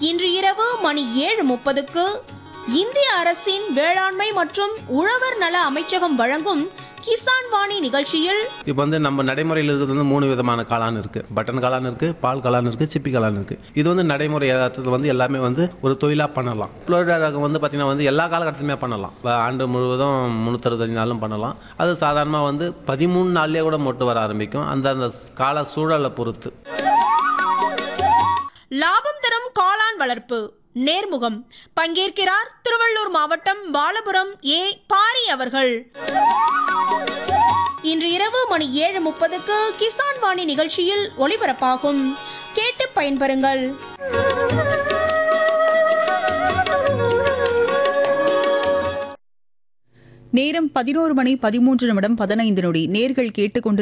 இன்று இரவு மணி 7:30க்கு இந்திய அரசின் வேளாண்மை மற்றும் உழவர் நல அமைச்சகம் வழங்கும் கிசான் வாணி நிகழ்ச்சியில் இப்போ நம்ம நடைமுறையில் இருக்கிறது 3 விதமான காளான் இருக்கு. பட்டன் காளான் இருக்கு, பால் காளான் இருக்கு, சிப்பி காளான் இருக்கு. இது நடைமுறை யதார்த்தத்தில் எல்லாமே ஒரு தொழிலாக பண்ணலாம். புளோரிடா ரகம் பார்த்தீங்கன்னா எல்லா காலகட்டத்திலுமே பண்ணலாம். ஆண்டு முழுவதும் 365 நாளும் பண்ணலாம். அது சாதாரணமாக 13 நாள்லேயே கூட மொட்டு வர ஆரம்பிக்கும். அந்த கால சூழலை பொறுத்து. லாபம் தரும் காளான் வளர்ப்பு நேர்முகம் பங்கேற்கிறார் திருவள்ளூர் மாவட்டம் பாலபுரம் ஏ பாரி அவர்கள். இன்று இரவு மணி 7:30க்கு கிசான் வாணி நிகழ்ச்சியில் ஒளிபரப்பாகும். கேட்டு பயன்பெறுங்கள். நேரம் 11:13 நேர்கள் கேட்டுக்கொண்டு